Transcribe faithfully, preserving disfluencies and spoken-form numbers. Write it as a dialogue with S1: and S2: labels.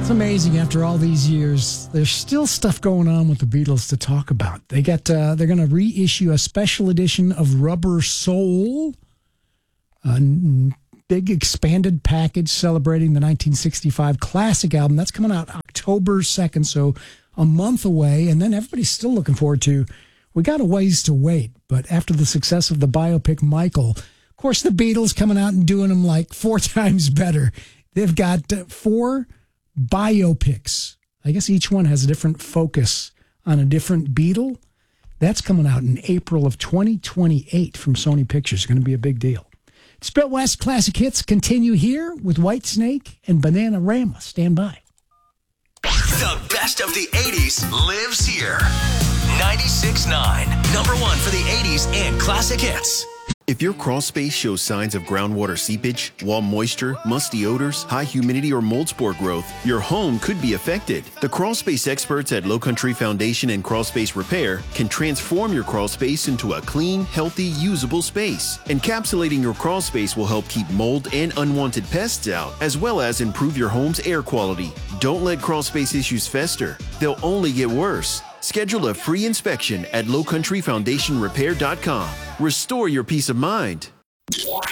S1: It's amazing. After all these years, there's still stuff going on with the Beatles to talk about. They got uh, they're going to reissue a special edition of Rubber Soul, a big expanded package celebrating the nineteen sixty-five classic album. That's coming out October second, so a month away. And then everybody's still looking forward to. We got a ways to wait, but after the success of the biopic Michael, of course, the Beatles coming out and doing them like four times better. They've got uh, four biopics. I guess each one has a different focus on a different Beatle. That's coming out in April of twenty twenty-eight from Sony Pictures. It's going to be a big deal. Spit West Classic Hits continue here with Whitesnake and Bananarama. Stand by.
S2: The best of the eighties lives here. ninety-six point nine, number one for the eighties and classic hits.
S3: If your crawl space shows signs of groundwater seepage, wall moisture, musty odors, high humidity, or mold spore growth, your home could be affected. The crawl space experts at Low Country Foundation and Crawl Space Repair can transform your crawl space into a clean, healthy, usable space. Encapsulating your crawl space will help keep mold and unwanted pests out, as well as improve your home's air quality. Don't let crawl space issues fester. They'll only get worse. Schedule a free inspection at low country foundation repair dot com. Restore your peace of mind.